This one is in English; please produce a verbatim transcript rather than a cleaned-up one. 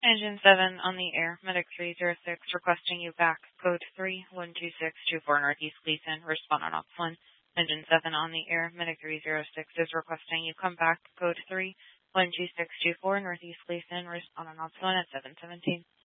Engine seven on the air, Medic three zero six requesting you back, code three one two six two four Northeast Gleason, respond on ops one. Engine seven on the air, Medic three zero six is requesting you come back, code three one two six two four Northeast Gleason, respond on ops one at seven seventeen.